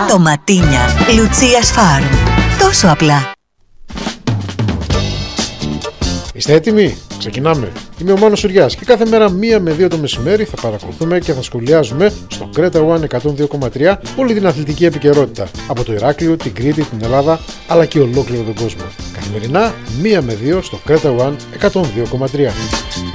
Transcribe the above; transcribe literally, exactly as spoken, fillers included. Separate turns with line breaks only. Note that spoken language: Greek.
Ντοματίνια Λουτσίας Φάρμ. Τόσο απλά.
Είστε έτοιμοι? Ξεκινάμε. Είμαι ο Μάνος Σουριάς και κάθε μέρα μία με δύο το μεσημέρι θα παρακολουθούμε και θα σχολιάζουμε στο Κρέτα One εκατόν δύο κόμμα τρία όλη την αθλητική επικαιρότητα από το Ηράκλειο, την Κρήτη, την Ελλάδα αλλά και ολόκληρο τον κόσμο. Καθημερινά μία με δύο στο Κρέτα One εκατόν δύο κόμμα τρία.